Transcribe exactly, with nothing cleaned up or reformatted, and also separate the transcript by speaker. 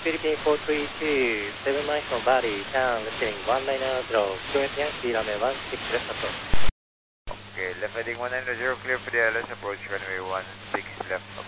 Speaker 1: Philippine four three two, seven miles from Bali, turn left heading one nine zero, fluent Yankee, runway one six left approach.
Speaker 2: Okay, left heading one nine zero, clear for the L S, approach runway one six left